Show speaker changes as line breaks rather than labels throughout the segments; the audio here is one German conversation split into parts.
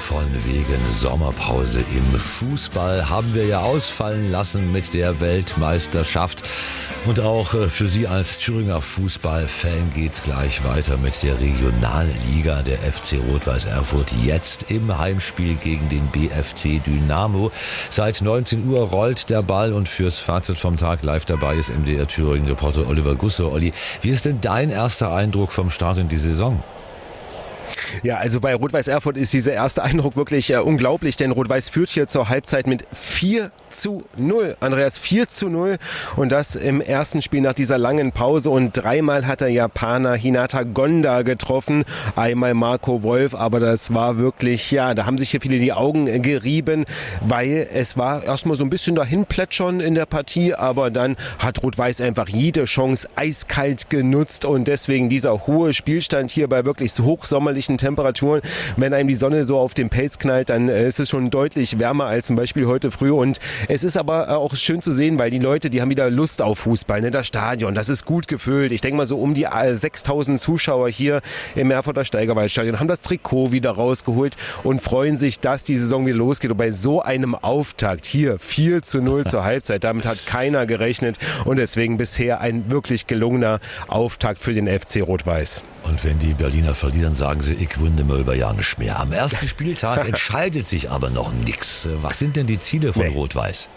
von wegen Sommerpause im Fußball haben wir ja ausfallen lassen mit der Weltmeisterschaft. Und auch für Sie als Thüringer Fußballfan geht's gleich weiter mit der Regionalliga. Der FC Rot-Weiß Erfurt jetzt im Heimspiel gegen den BFC Dynamo. Seit 19 Uhr rollt der Ball und fürs Fazit vom Tag live dabei ist MDR Thüringen-Reporter Oliver Gusse. Olli, wie ist denn dein erster Eindruck vom Start in die Saison?
Ja, also bei Rot-Weiß Erfurt ist dieser erste Eindruck wirklich unglaublich, denn Rot-Weiß führt hier zur Halbzeit mit 4:0. Andreas, 4:0 und das im ersten Spiel nach dieser langen Pause und dreimal hat der Japaner Hinata Gonda getroffen, einmal Marco Wolf, aber das war wirklich, ja, da haben sich hier viele die Augen gerieben, weil es war erstmal so ein bisschen dahin plätschern in der Partie, aber dann hat Rot-Weiß einfach jede Chance eiskalt genutzt und deswegen dieser hohe Spielstand hier bei wirklich so hochsommerlichen Temperaturen. Wenn einem die Sonne so auf den Pelz knallt, dann ist es schon deutlich wärmer als zum Beispiel heute früh. Und es ist aber auch schön zu sehen, weil die Leute, die haben wieder Lust auf Fußball. Ne? Das Stadion, das ist gut gefüllt. Ich denke mal so um die 6.000 Zuschauer hier im Erfurter Steigerwaldstadion haben das Trikot wieder rausgeholt und freuen sich, dass die Saison wieder losgeht. Und bei so einem Auftakt hier 4:0 zur Halbzeit, damit hat keiner gerechnet. Und deswegen bisher ein wirklich gelungener Auftakt für den FC Rot-Weiß.
Und wenn die Berliner verlieren, sagen sie, ich wunde mal über Jahr nicht mehr. Am ersten Spieltag entscheidet sich aber noch nichts. Was sind denn die Ziele von Rot-Weiß?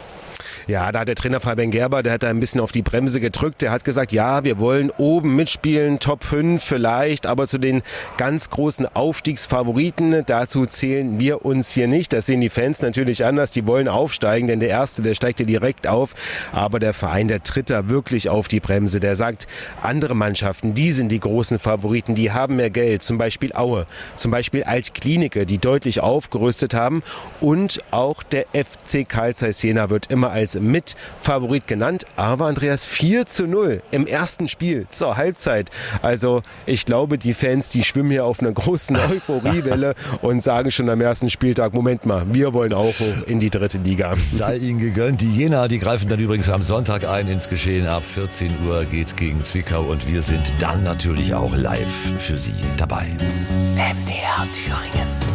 Ja, da hat der Trainer Fabian Gerber, der hat da ein bisschen auf die Bremse gedrückt. Der hat gesagt, ja, wir wollen oben mitspielen, Top 5 vielleicht, aber zu den ganz großen Aufstiegsfavoriten, dazu zählen wir uns hier nicht. Das sehen die Fans natürlich anders, die wollen aufsteigen, denn der Erste, der steigt ja direkt auf. Aber der Verein, der tritt da wirklich auf die Bremse. Der sagt, andere Mannschaften, die sind die großen Favoriten, die haben mehr Geld. Zum Beispiel Aue, zum Beispiel Altklinike, die deutlich aufgerüstet haben. Und auch der FC Carl Zeiss Jena wird immer als Mitfavorit genannt, aber Andreas 4:0 im ersten Spiel zur Halbzeit. Also ich glaube, die Fans, die schwimmen hier auf einer großen Euphoriewelle und sagen schon am ersten Spieltag, Moment mal, wir wollen auch hoch in die dritte Liga.
Sei ihnen gegönnt. Die Jena, die greifen dann übrigens am Sonntag ein ins Geschehen. Ab 14 Uhr geht's gegen Zwickau und wir sind dann natürlich auch live für Sie dabei.
MDR Thüringen.